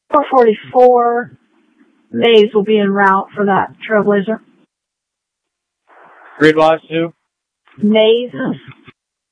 444. Maze will be en route for that Trailblazer. Gridwise 2. Maze.